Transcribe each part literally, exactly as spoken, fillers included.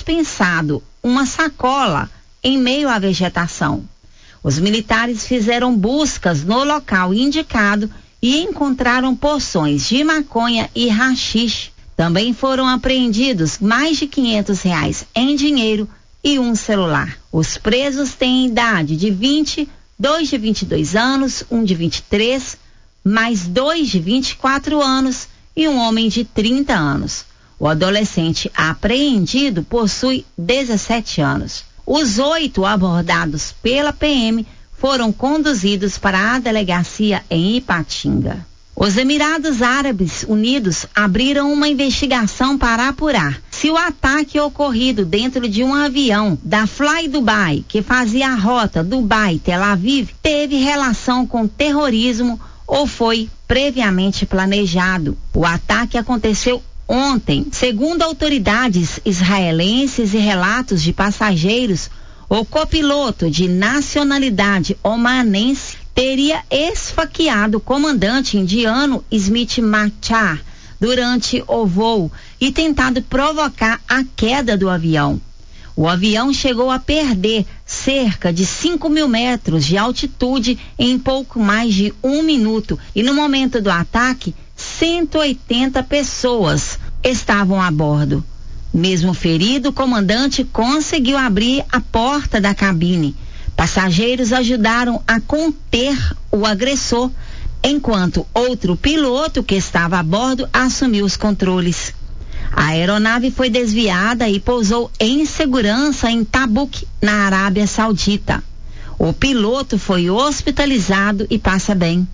dispensado uma sacola em meio à vegetação. Os militares fizeram buscas no local indicado e encontraram porções de maconha e haxixe. Também foram apreendidos mais de quinhentos reais em dinheiro e um celular. Os presos têm idade de vinte, dois de vinte e dois anos, um de vinte e três, mais dois de vinte e quatro anos e um homem de trinta anos. O adolescente apreendido possui dezessete anos. Os oito abordados pela P M foram conduzidos para a delegacia em Ipatinga. Os Emirados Árabes Unidos abriram uma investigação para apurar se o ataque ocorrido dentro de um avião da Fly Dubai, que fazia a rota Dubai-Tel Aviv, teve relação com terrorismo ou foi previamente planejado. O ataque aconteceu ontem. Segundo autoridades israelenses e relatos de passageiros, o copiloto de nacionalidade omanense teria esfaqueado o comandante indiano Smith Machar durante o voo e tentado provocar a queda do avião. O avião chegou a perder cerca de cinco mil metros de altitude em pouco mais de um minuto e no momento do ataque, cento e oitenta pessoas estavam a bordo. Mesmo ferido, o comandante conseguiu abrir a porta da cabine. Passageiros ajudaram a conter o agressor, enquanto outro piloto que estava a bordo assumiu os controles. A aeronave foi desviada e pousou em segurança em Tabuk, na Arábia Saudita. O piloto foi hospitalizado e passa bem.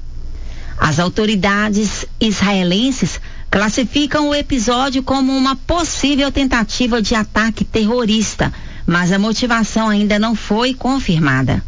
As autoridades israelenses classificam o episódio como uma possível tentativa de ataque terrorista, mas a motivação ainda não foi confirmada.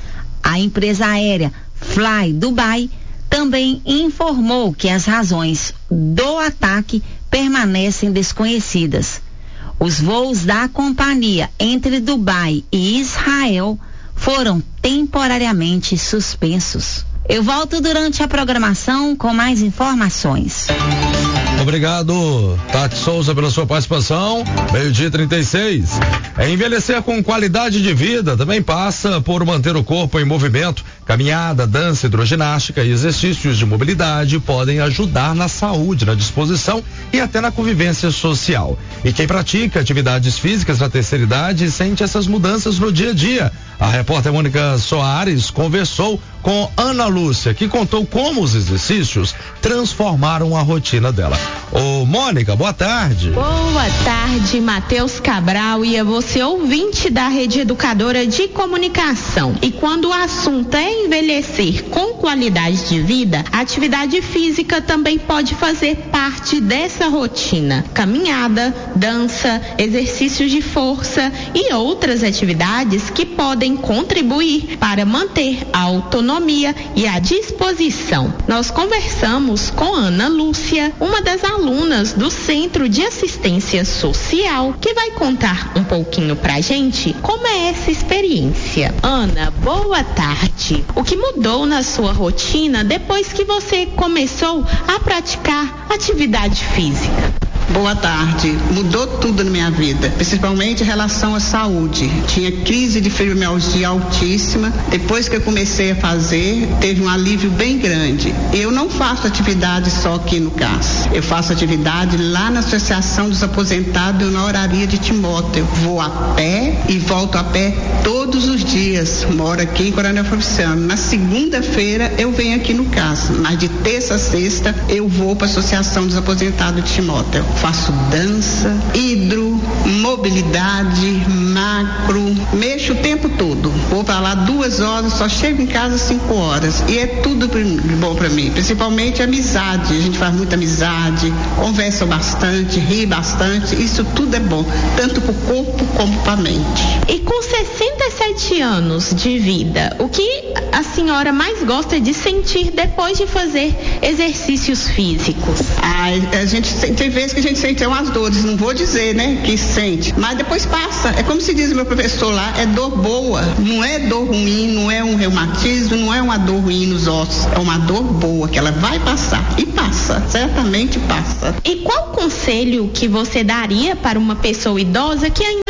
A empresa aérea Fly Dubai também informou que as razões do ataque permanecem desconhecidas. Os voos da companhia entre Dubai e Israel foram temporariamente suspensos. Eu volto durante a programação com mais informações. Obrigado, Tati Souza, pela sua participação. Meio-dia trinta e seis. É envelhecer com qualidade de vida também passa por manter o corpo em movimento. Caminhada, dança, hidroginástica e exercícios de mobilidade podem ajudar na saúde, na disposição e até na convivência social. E quem pratica atividades físicas na terceira idade sente essas mudanças no dia a dia. A repórter Mônica Soares conversou com Ana Lúcia, que contou como os exercícios transformaram a rotina dela. Ô Mônica, boa tarde. Boa tarde, Matheus Cabral e a você, ouvinte da Rede Educadora de Comunicação. E quando o assunto é envelhecer com qualidade de vida, a atividade física também pode fazer parte dessa rotina. Caminhada, dança, exercícios de força e outras atividades que podem contribuir para manter a autonomia e a disposição. Nós conversamos com Ana Lúcia, uma das alunas do Centro de Assistência Social, que vai contar um pouquinho pra gente como é essa experiência. Ana, boa tarde. O que mudou na sua rotina depois que você começou a praticar atividade física? Boa tarde. Mudou tudo na minha vida, principalmente em relação à saúde. Tinha crise de fibromialgia altíssima. Depois que eu comecei a fazer, teve um alívio bem grande. Eu não faço atividade só aqui no C A S. Eu faço atividade lá na Associação dos Aposentados na Horaria de Timóteo. Vou a pé e volto a pé todos os dias. Moro aqui em Coronel Fabriciano. Na segunda-feira eu venho aqui no C A S, mas de terça a sexta eu vou para a Associação dos Aposentados de Timóteo. Faço dança, hidro, mobilidade, macro, mexo o tempo todo. Vou para lá duas horas, só chego em casa cinco horas. E é tudo bom para mim, principalmente amizade. A gente faz muita amizade, conversa bastante, ri bastante. Isso tudo é bom, tanto para o corpo como para a mente. E com sessenta e sete anos de vida, o que a senhora mais gosta de sentir depois de fazer exercícios físicos? Ah, a gente tem vezes que a gente sente umas dores, não vou dizer, né, que sente, mas depois passa. É como se diz o meu professor lá, é dor boa, não é dor ruim, não é um reumatismo, não é uma dor ruim nos ossos, é uma dor boa, que ela vai passar, e passa, certamente passa. E qual conselho que você daria para uma pessoa idosa que ainda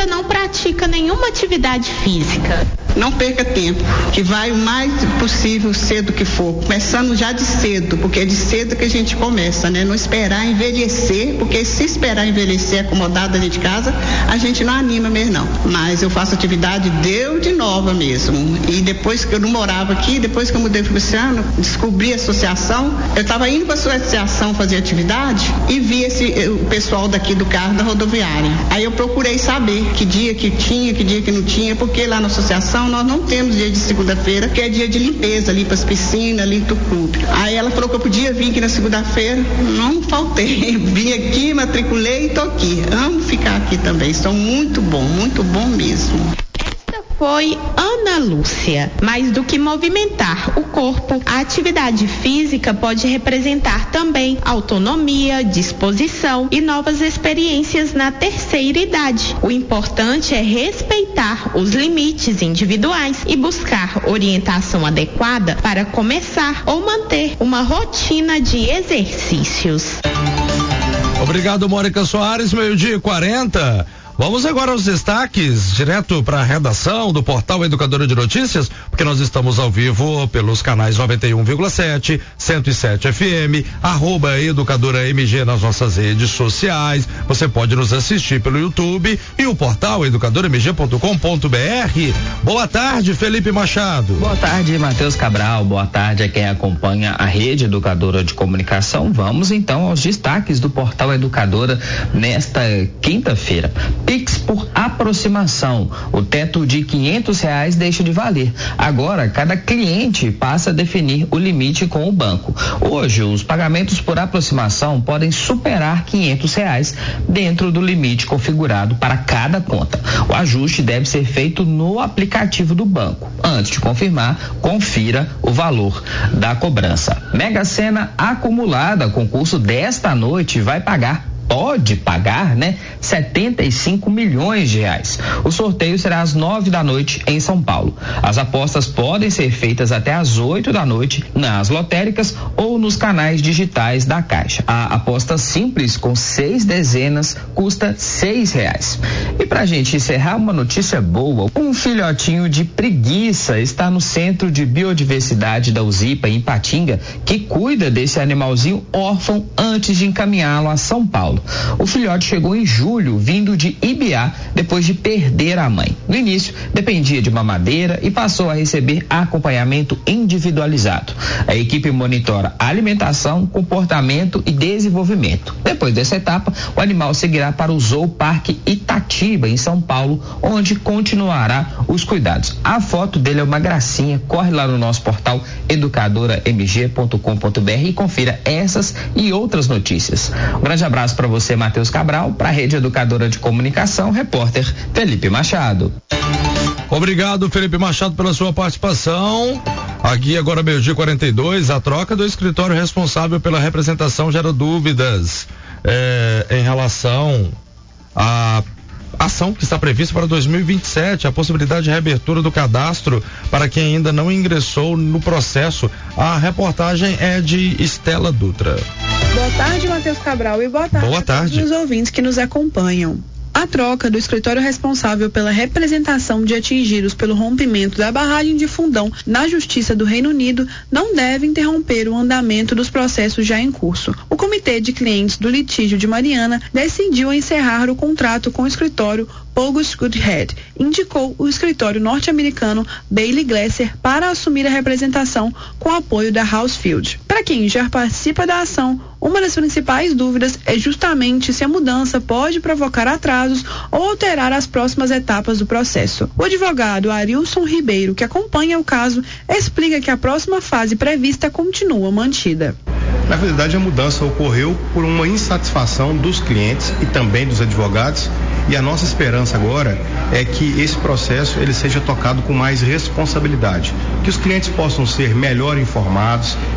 ainda não pratica nenhuma atividade física? Não perca tempo, que vai o mais possível cedo que for, começando já de cedo, porque é de cedo que a gente começa, né? Não esperar envelhecer, porque se esperar envelhecer acomodado dentro de casa, a gente não anima mesmo não. Mas eu faço atividade deu de nova mesmo. E depois que eu não morava aqui, depois que eu mudei para o Luciano, descobri a associação, eu estava indo para a associação fazer atividade e vi esse, o pessoal daqui do carro da rodoviária. Aí eu procurei saber que dia que tinha, que dia que não tinha, porque lá na associação nós não temos dia de segunda-feira, que é dia de limpeza, limpa as piscinas, limpa o clube. Aí ela falou que eu podia vir aqui na segunda-feira, não faltei. Vim aqui, matriculei e tô aqui. Amo ficar aqui também, são muito bom, muito bom mesmo. Foi Ana Lúcia. Mais do que movimentar o corpo, a atividade física pode representar também autonomia, disposição e novas experiências na terceira idade. O importante é respeitar os limites individuais e buscar orientação adequada para começar ou manter uma rotina de exercícios. Obrigado, Mônica Soares, meio-dia e quarenta. Vamos agora aos destaques, direto para a redação do Portal Educadora de Notícias, porque nós estamos ao vivo pelos canais noventa e um vírgula sete, cento e sete F M, arroba Educadora M G nas nossas redes sociais. Você pode nos assistir pelo YouTube e o portal educadora m g ponto com ponto b r. Boa tarde, Felipe Machado. Boa tarde, Matheus Cabral. Boa tarde a quem acompanha a Rede Educadora de Comunicação. Vamos então aos destaques do Portal Educadora nesta quinta-feira. Pix por aproximação. O teto de quinhentos reais deixa de valer. Agora, cada cliente passa a definir o limite com o banco. Hoje, os pagamentos por aproximação podem superar quinhentos reais dentro do limite configurado para cada conta. O ajuste deve ser feito no aplicativo do banco. Antes de confirmar, confira o valor da cobrança. Mega Sena acumulada, concurso desta noite, vai pagar pode pagar, né, setenta e cinco milhões de reais. O sorteio será às nove da noite em São Paulo. As apostas podem ser feitas até às oito da noite nas lotéricas ou nos canais digitais da Caixa. A aposta simples com seis dezenas custa seis reais. E pra gente encerrar, uma notícia boa: um filhotinho de preguiça está no Centro de Biodiversidade da Uzipa, em Ipatinga, que cuida desse animalzinho órfão antes de encaminhá-lo a São Paulo. O filhote chegou em julho, vindo de Ibiá, depois de perder a mãe. No início, dependia de mamadeira e passou a receber acompanhamento individualizado. A equipe monitora alimentação, comportamento e desenvolvimento. Depois dessa etapa, o animal seguirá para o Zoo Parque Itatiba, em São Paulo, onde continuará os cuidados. A foto dele é uma gracinha. Corre lá no nosso portal educadora m g ponto com ponto b r e confira essas e outras notícias. Um grande abraço para você, Matheus Cabral. Para a Rede Educadora de Comunicação, repórter Felipe Machado. Obrigado, Felipe Machado, pela sua participação. Aqui agora, meio-dia e quarenta e dois, a troca do escritório responsável pela representação gera dúvidas é, em relação à ação que está prevista para dois mil e vinte e sete, a possibilidade de reabertura do cadastro para quem ainda não ingressou no processo. A reportagem é de Estela Dutra. Boa tarde, Matheus Cabral, e boa tarde, boa tarde. a todos os ouvintes que nos acompanham. A troca do escritório responsável pela representação de atingidos pelo rompimento da barragem de Fundão na Justiça do Reino Unido não deve interromper o andamento dos processos já em curso. O Comitê de Clientes do Litígio de Mariana decidiu encerrar o contrato com o escritório Pogus Goodhead. Indicou o escritório norte-americano Bailey Glasser para assumir a representação com apoio da Housefield. Para quem já participa da ação, uma das principais dúvidas é justamente se a mudança pode provocar atrasos ou alterar as próximas etapas do processo. O advogado Arilson Ribeiro, que acompanha o caso, explica que a próxima fase prevista continua mantida. Na verdade, a mudança ocorreu por uma insatisfação dos clientes e também dos advogados, e a nossa esperança agora é que esse processo ele seja tocado com mais responsabilidade, que os clientes possam ser melhor informados,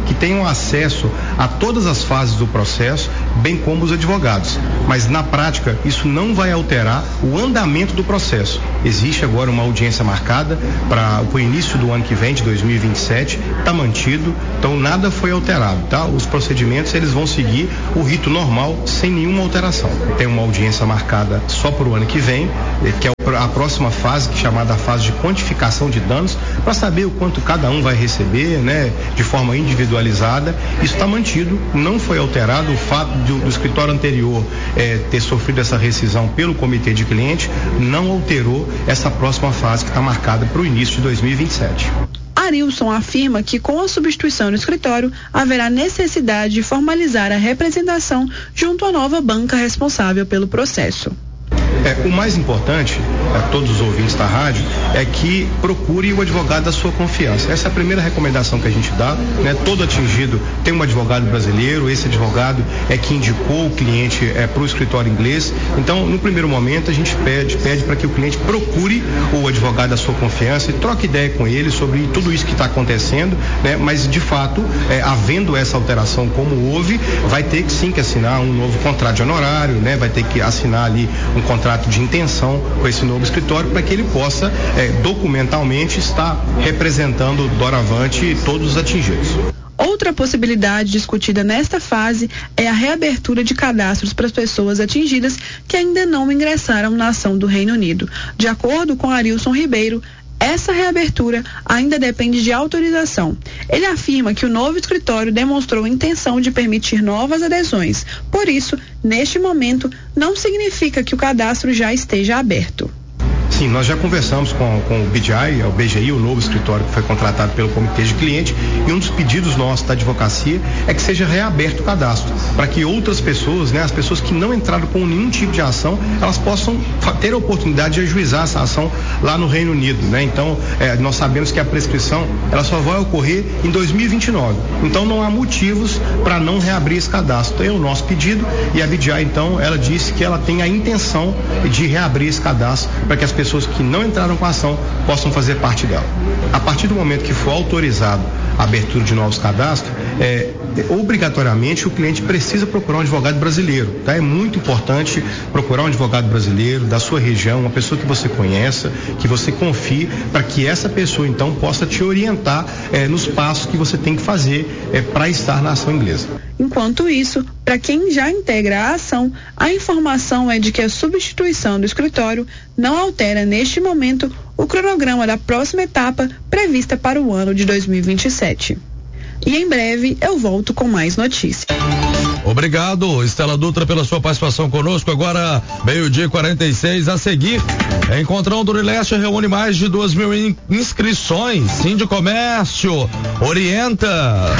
que tenham acesso a todas as fases do processo, bem como os advogados. Mas na prática, isso não vai alterar o andamento do processo. Existe agora uma audiência marcada para o início do ano que vem, de dois mil e vinte e sete, está mantido, então nada foi alterado, tá? Os procedimentos, eles vão seguir o rito normal, sem nenhuma alteração. Tem uma audiência marcada só para o ano que vem, que é a próxima fase, que é chamada a fase de quantificação de danos, para saber o quanto cada um vai receber, né, de forma individualizada. Isso está mantido, não foi alterado. O fato do, do escritório anterior é, ter sofrido essa rescisão pelo comitê de cliente não alterou essa próxima fase que está marcada para o início de dois mil e vinte e sete. Arilson afirma que com a substituição no escritório haverá necessidade de formalizar a representação junto à nova banca responsável pelo processo. É, o mais importante, a todos os ouvintes da rádio, é que procure o advogado da sua confiança. Essa é a primeira recomendação que a gente dá, né? Todo atingido tem um advogado brasileiro, esse advogado é que indicou o cliente é, para o escritório inglês. Então, no primeiro momento, a gente pede, pede para que o cliente procure o advogado da sua confiança e troque ideia com ele sobre tudo isso que está acontecendo, né? Mas, de fato, é, havendo essa alteração como houve, vai ter que sim que assinar um novo contrato de honorário, né? Vai ter que assinar ali um contrato de intenção com esse novo escritório para que ele possa é, documentalmente estar representando doravante e todos os atingidos. Outra possibilidade discutida nesta fase é a reabertura de cadastros para as pessoas atingidas que ainda não ingressaram na ação do Reino Unido. De acordo com Arilson Ribeiro, essa reabertura ainda depende de autorização. Ele afirma que o novo escritório demonstrou intenção de permitir novas adesões. Por isso, neste momento, não significa que o cadastro já esteja aberto. Sim, nós já conversamos com, com o B G I, o B G I, o novo escritório que foi contratado pelo comitê de cliente, e um dos pedidos nossos da advocacia é que seja reaberto o cadastro, para que outras pessoas, né, as pessoas que não entraram com nenhum tipo de ação, elas possam ter a oportunidade de ajuizar essa ação lá no Reino Unido, né? Então, é, nós sabemos que a prescrição, ela só vai ocorrer em dois mil e vinte e nove. Então, não há motivos para não reabrir esse cadastro. É o nosso pedido, e a B G I, então, ela disse que ela tem a intenção de reabrir esse cadastro para que as pessoas que não entraram com a ação possam fazer parte dela. A partir do momento que for autorizado a abertura de novos cadastros, é, obrigatoriamente o cliente precisa procurar um advogado brasileiro, tá? É muito importante procurar um advogado brasileiro da sua região, uma pessoa que você conheça, que você confie, para que essa pessoa então possa te orientar é, nos passos que você tem que fazer é, para estar na ação inglesa. Enquanto isso, para quem já integra a ação, a informação é de que a substituição do escritório não altera neste momento o cronograma da próxima etapa prevista para o ano de dois mil e vinte e sete. E em breve eu volto com mais notícias. Obrigado, Estela Dutra, pela sua participação conosco. Agora, meio-dia e quarenta e seis, a seguir. Encontrão do Leste reúne mais de duas mil inscrições. Sindicomércio orienta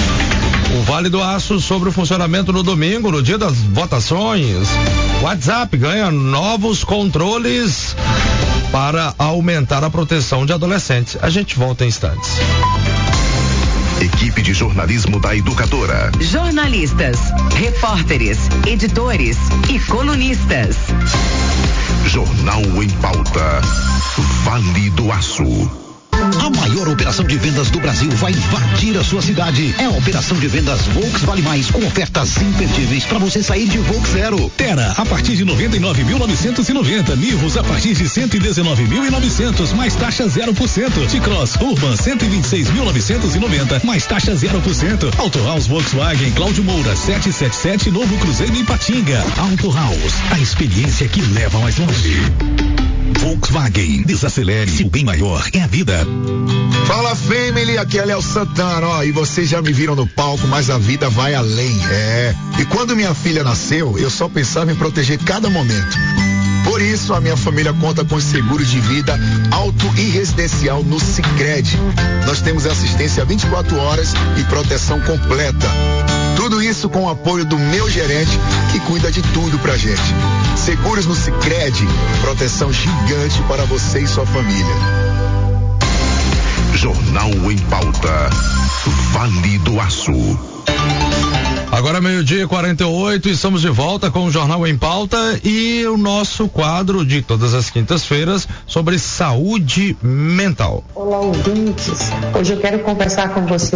o Vale do Aço sobre o funcionamento no domingo, no dia das votações. WhatsApp ganha novos controles para aumentar a proteção de adolescentes. A gente volta em instantes. Equipe de jornalismo da Educadora. Jornalistas, repórteres, editores e colunistas. Jornal em Pauta. Vale do Aço. A maior operação de vendas do Brasil vai invadir a sua cidade. É a operação de vendas Volks Vale Mais, com ofertas imperdíveis para você sair de Volks zero. Terra a partir de noventa e nove mil novecentos e noventa, Nivus a partir de cento e dezenove mil e novecentos, mais taxa zero por cento. T-Cross Urban cento e vinte e seis mil novecentos e noventa, mais taxa zero por cento. Auto House Volkswagen Cláudio Moura setecentos e setenta e sete, Novo Cruzeiro em Ipatinga. Auto House, a experiência que leva mais longe. Volkswagen, desacelere, se o bem maior é a vida. Fala, family, aqui é Léo Santana, ó, e vocês já me viram no palco, mas a vida vai além, é. E quando minha filha nasceu, eu só pensava em proteger cada momento. Por isso, a minha família conta com seguros de vida auto e residencial no Sicredi. Nós temos assistência vinte e quatro horas e proteção completa. Tudo isso com o apoio do meu gerente, que cuida de tudo pra gente. Seguros no Sicredi, proteção gigante para você e sua família. Jornal em Pauta. Vale do Aço. Agora meio-dia e quarenta e oito, estamos de volta com o Jornal em Pauta e o nosso quadro de todas as quintas-feiras sobre saúde mental. Olá, ouvintes. Hoje eu quero conversar com vocês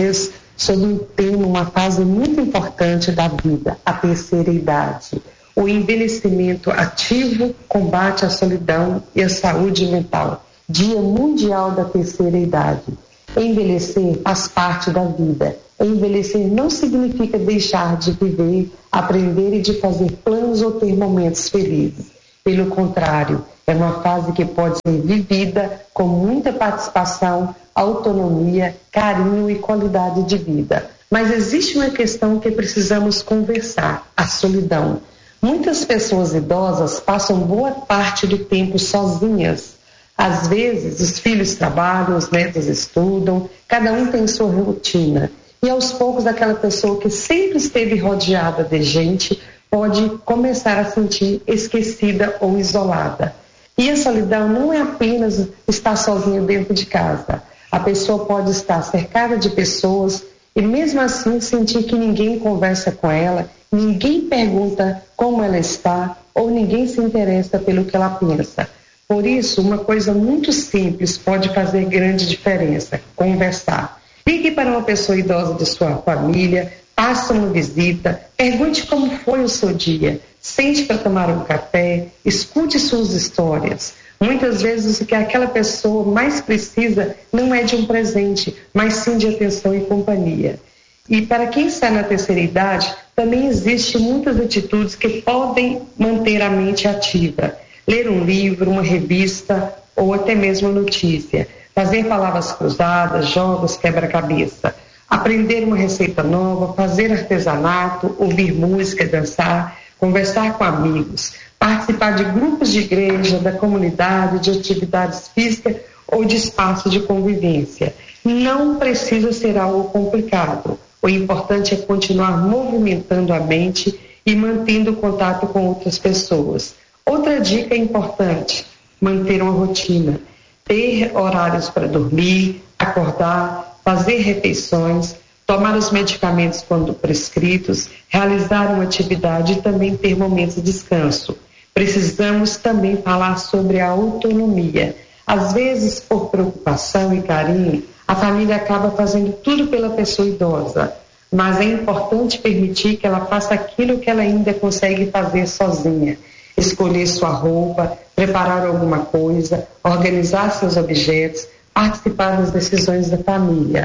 sobre um tema, uma fase muito importante da vida, a terceira idade. O envelhecimento ativo, combate à solidão e à saúde mental. Dia Mundial da Terceira Idade. Envelhecer faz parte da vida. Envelhecer não significa deixar de viver, aprender e de fazer planos ou ter momentos felizes. Pelo contrário, é uma fase que pode ser vivida com muita participação, autonomia, carinho e qualidade de vida. Mas existe uma questão que precisamos conversar: a solidão. Muitas pessoas idosas passam boa parte do tempo sozinhas. Às vezes, os filhos trabalham, os netos estudam, cada um tem sua rotina. E aos poucos, aquela pessoa que sempre esteve rodeada de gente pode começar a sentir esquecida ou isolada. E a solidão não é apenas estar sozinha dentro de casa. A pessoa pode estar cercada de pessoas e mesmo assim sentir que ninguém conversa com ela, ninguém pergunta como ela está ou ninguém se interessa pelo que ela pensa. Por isso, uma coisa muito simples pode fazer grande diferença: conversar. Ligue para uma pessoa idosa de sua família, faça uma visita, pergunte como foi o seu dia, sente para tomar um café, escute suas histórias. Muitas vezes o que aquela pessoa mais precisa não é de um presente, mas sim de atenção e companhia. E para quem está na terceira idade, também existem muitas atitudes que podem manter a mente ativa. Ler um livro, uma revista ou até mesmo uma notícia. Fazer palavras cruzadas, jogos, quebra-cabeça. Aprender uma receita nova, fazer artesanato, ouvir música, dançar, conversar com amigos, participar de grupos de igreja, da comunidade, de atividades físicas ou de espaço de convivência. Não precisa ser algo complicado. O importante é continuar movimentando a mente e mantendo contato com outras pessoas. Outra dica importante: manter uma rotina, ter horários para dormir, acordar, fazer refeições, tomar os medicamentos quando prescritos, realizar uma atividade e também ter momentos de descanso. Precisamos também falar sobre a autonomia. Às vezes, por preocupação e carinho, a família acaba fazendo tudo pela pessoa idosa, mas é importante permitir que ela faça aquilo que ela ainda consegue fazer sozinha. Escolher sua roupa, preparar alguma coisa, organizar seus objetos, participar das decisões da família.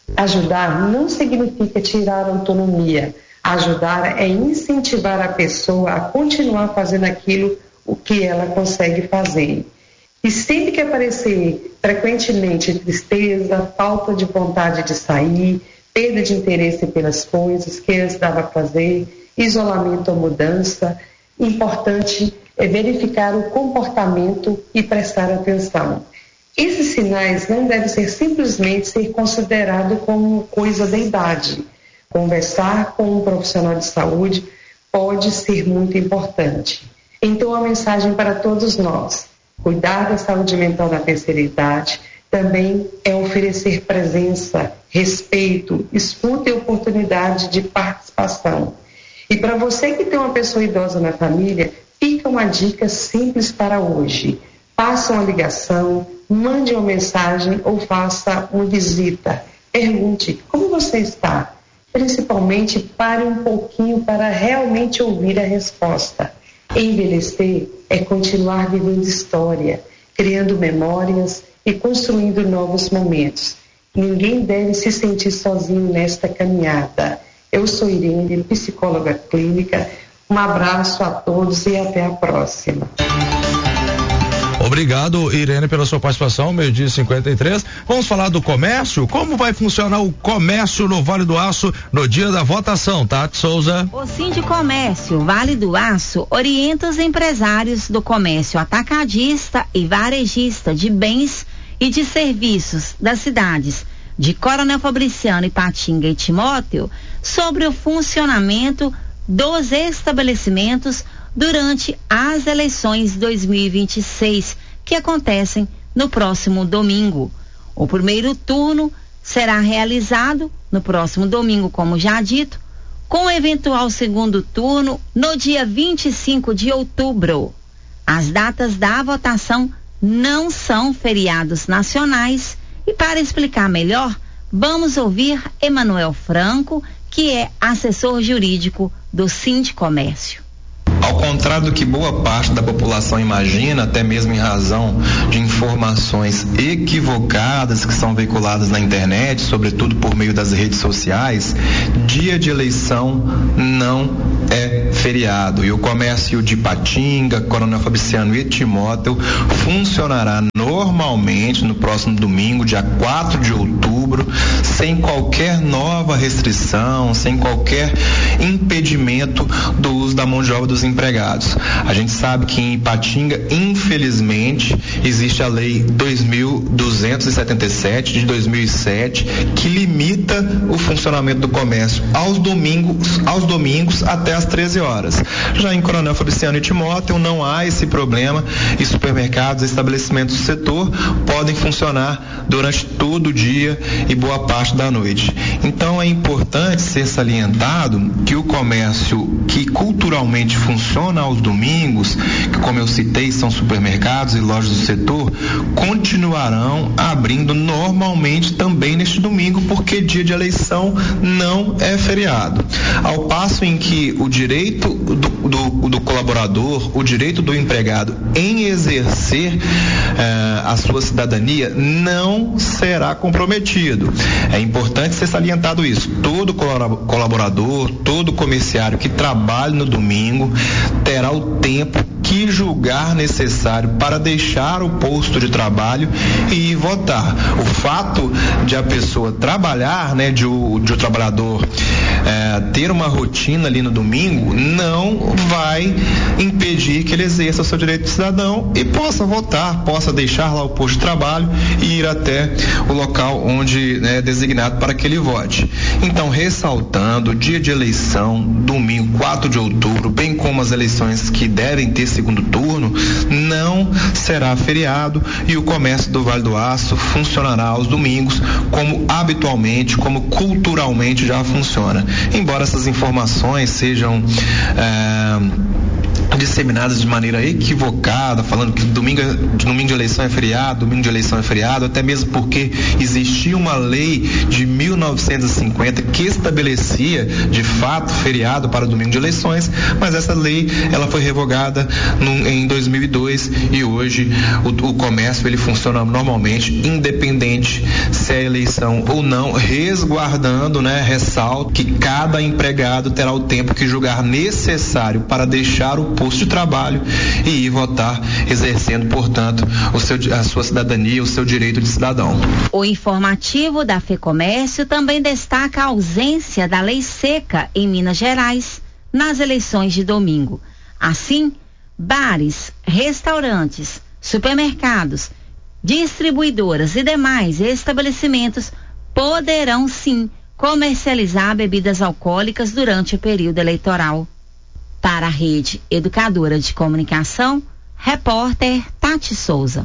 Ajudar não significa tirar a autonomia. Ajudar é incentivar a pessoa a continuar fazendo aquilo o que ela consegue fazer. E sempre que aparecer frequentemente tristeza, falta de vontade de sair, perda de interesse pelas coisas que antes dava prazer, isolamento ou mudança, importante é verificar o comportamento e prestar atenção. Esses sinais não devem ser simplesmente ser considerado como coisa da idade. Conversar com um profissional de saúde pode ser muito importante. Então, a mensagem para todos nós: cuidar da saúde mental na terceira idade também é oferecer presença, respeito, escuta e oportunidade de participação. E para você que tem uma pessoa idosa na família, fica uma dica simples para hoje: faça uma ligação, mande uma mensagem ou faça uma visita. Pergunte como você está. Principalmente, pare um pouquinho para realmente ouvir a resposta. Envelhecer é continuar vivendo história, criando memórias e construindo novos momentos. Ninguém deve se sentir sozinho nesta caminhada. Eu sou Irene, psicóloga clínica. Um abraço a todos e até a próxima. Obrigado, Irene, pela sua participação, meio-dia e cinquenta e três. Vamos falar do comércio? Como vai funcionar o comércio no Vale do Aço no dia da votação, Tati Souza? O Sindicomércio Vale do Aço orienta os empresários do comércio atacadista e varejista de bens e de serviços das cidades de Coronel Fabriciano, Ipatinga e Timóteo sobre o funcionamento dos estabelecimentos durante as eleições dois mil e vinte e seis, que acontecem no próximo domingo. O primeiro turno será realizado no próximo domingo, como já dito, com o eventual segundo turno no dia vinte e cinco de outubro. As datas da votação não são feriados nacionais e, para explicar melhor, Vamos ouvir Emanuel Franco, que é assessor jurídico do Sindicomércio. Ao contrário do que boa parte da população imagina, até mesmo em razão de informações equivocadas que são veiculadas na internet, sobretudo por meio das redes sociais, dia de eleição não é feriado. E o comércio de Ipatinga, Coronel Fabriciano e Timóteo funcionará normalmente no próximo domingo, dia quatro de outubro, sem qualquer nova restrição, sem qualquer impedimento do uso da mão de obra dos empregados. A gente sabe que em Ipatinga, infelizmente, existe a lei dois mil duzentos e setenta e sete de dois mil e sete que limita o funcionamento do comércio aos domingos, aos domingos até às treze horas. Já em Coronel Fabriciano e Timóteo não há esse problema e supermercados e estabelecimentos do setor podem funcionar durante todo o dia e boa parte da noite. Então é importante ser salientado que o comércio que culturalmente funciona aos domingos, que como eu citei são supermercados e lojas do setor, continuarão abrindo normalmente também neste domingo, porque dia de eleição não é feriado. Ao passo em que o direito do, do, do colaborador, o direito do empregado em exercer eh, a sua cidadania não será comprometido. É importante ser salientado isso. Todo colaborador, todo comerciário que trabalhe no domingo terá o tempo que julgar necessário para deixar o posto de trabalho e ir votar. O fato de a pessoa trabalhar, né, de o, de o trabalhador é, ter uma rotina ali no domingo, não vai impedir que ele exerça o seu direito de cidadão e possa votar, possa deixar lá o posto de trabalho e ir até o local onde é né, designado para que ele vote. Então, ressaltando, dia de eleição, domingo, quatro de outubro, bem como as eleições que devem ter segundo turno, não será feriado e o comércio do Vale do Aço funcionará aos domingos como habitualmente, como culturalmente já funciona. Embora essas informações sejam é, disseminadas de maneira equivocada, falando que domingo, domingo de eleição é feriado, domingo de eleição é feriado, até mesmo porque existia uma lei de mil novecentos e cinquenta que estabelecia de fato feriado para domingo de eleições, mas essa lei ela foi revogada no, em dois mil e dois e hoje o, o comércio ele funciona normalmente, independente se é eleição ou não, resguardando, né, ressalto que cada empregado terá o tempo que julgar necessário para deixar o posto de trabalho e ir votar, exercendo, portanto, o seu, a sua cidadania, o seu direito de cidadão. O informativo da FEComércio também destaca a ausência da lei seca em Minas Gerais nas eleições de domingo. Assim, bares, restaurantes, supermercados, distribuidoras e demais estabelecimentos poderão sim comercializar bebidas alcoólicas durante o período eleitoral. Para a Rede Educadora de Comunicação, repórter Tati Souza.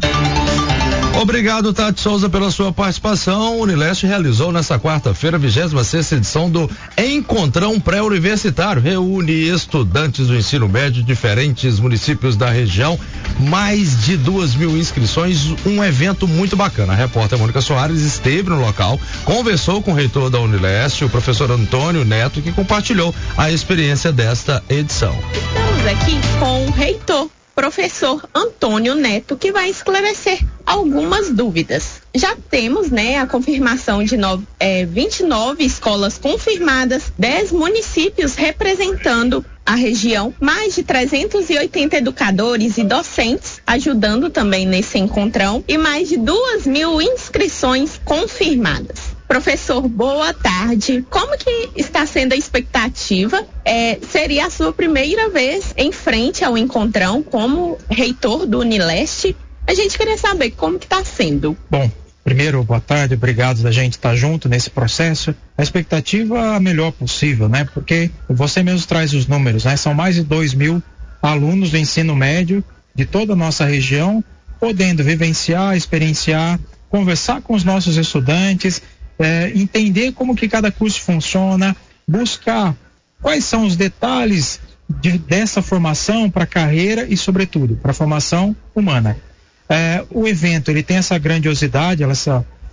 Obrigado, Tati Souza, pela sua participação. O Unileste realizou nesta quarta-feira a vigésima sexta edição do Encontrão Pré-Universitário. Reúne estudantes do ensino médio de diferentes municípios da região. Mais de duas mil inscrições, um evento muito bacana. A repórter Mônica Soares esteve no local, conversou com o reitor da Unileste, o professor Antônio Neto, que compartilhou a experiência desta edição. Estamos aqui com o reitor, professor Antônio Neto, que vai esclarecer algumas dúvidas. Já temos, né, a confirmação de nove, é, vinte e nove escolas confirmadas, dez municípios representando a região, mais de trezentos e oitenta educadores e docentes ajudando também nesse encontrão e mais de duas mil inscrições confirmadas. Professor, boa tarde. Como que está sendo a expectativa? É, seria a sua primeira vez em frente ao encontrão como reitor do Unileste? A gente queria saber como que está sendo. Bom, primeiro, boa tarde, obrigado da gente estar junto nesse processo. A expectativa é a melhor possível, né? Porque você mesmo traz os números, né? São mais de dois mil alunos do ensino médio de toda a nossa região, podendo vivenciar, experienciar, conversar com os nossos estudantes, É, entender como que cada curso funciona, buscar quais são os detalhes de, dessa formação para a carreira e, sobretudo, para a formação humana. É, o evento ele tem essa grandiosidade, essa,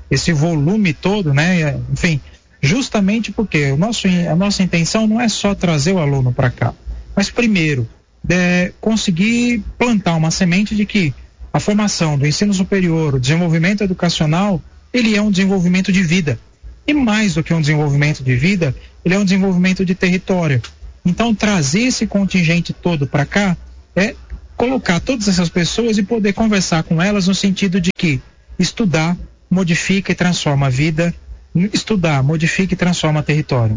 esse volume todo, né? Enfim, justamente porque o nosso, a nossa intenção não é só trazer o aluno para cá, mas primeiro é conseguir plantar uma semente de que a formação do ensino superior, o desenvolvimento educacional, ele é um desenvolvimento de vida. E mais do que um desenvolvimento de vida, ele é um desenvolvimento de território. Então, trazer esse contingente todo para cá é colocar todas essas pessoas e poder conversar com elas no sentido de que estudar modifica e transforma a vida, estudar modifica e transforma território.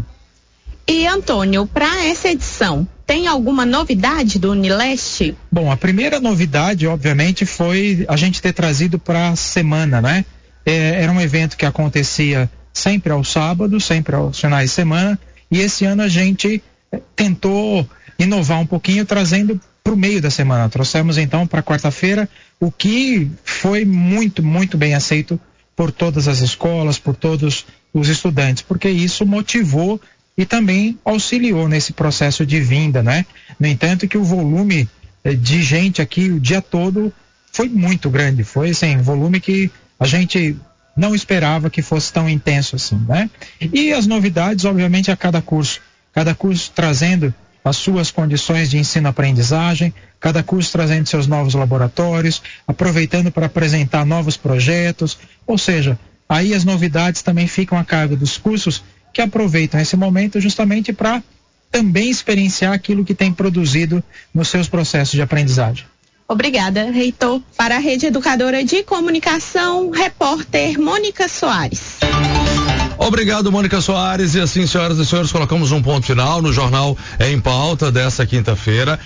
E Antônio, para essa edição, tem alguma novidade do Unileste? Bom, a primeira novidade, obviamente, foi a gente ter trazido para a semana, né? É, era um evento que acontecia sempre aos sábados, sempre aos finais de semana, e esse ano a gente tentou inovar um pouquinho, trazendo para o meio da semana. Trouxemos então para quarta-feira, o que foi muito, muito bem aceito por todas as escolas, por todos os estudantes, porque isso motivou e também auxiliou nesse processo de vinda, né? No entanto, que o volume de gente aqui o dia todo foi muito grande, foi assim, um volume que a gente não esperava que fosse tão intenso assim, né? E as novidades, obviamente, a cada curso, cada curso trazendo as suas condições de ensino-aprendizagem, cada curso trazendo seus novos laboratórios, aproveitando para apresentar novos projetos, ou seja, aí as novidades também ficam a cargo dos cursos que aproveitam esse momento justamente para também experienciar aquilo que tem produzido nos seus processos de aprendizagem. Obrigada, reitor. Para a Rede Educadora de Comunicação, repórter Mônica Soares. Obrigado, Mônica Soares. E assim, senhoras e senhores, colocamos um ponto final no Jornal em Pauta dessa quinta-feira.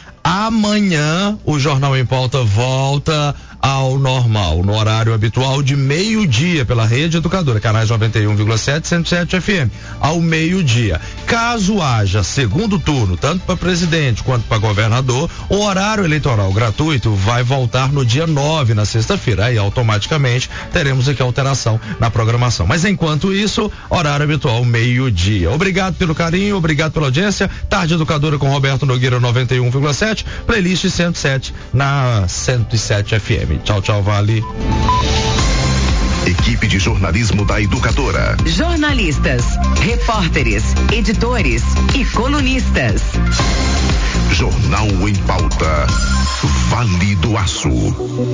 Amanhã o Jornal em Pauta volta ao normal, no horário habitual de meio-dia pela Rede Educadora, canais noventa e um vírgula sete, cento e sete F M, ao meio-dia. Caso haja segundo turno, tanto para presidente quanto para governador, o horário eleitoral gratuito vai voltar no dia nove, na sexta-feira. Aí automaticamente teremos aqui alteração na programação. Mas enquanto isso, horário habitual, meio-dia. Obrigado pelo carinho, obrigado pela audiência. Tarde Educadora com Roberto Nogueira, noventa e um vírgula sete, playlist cento e sete na cento e sete F M. Tchau, tchau, Vale. Equipe de jornalismo da Educadora. Jornalistas, repórteres, editores e colunistas. Jornal em Pauta. Vale do Aço.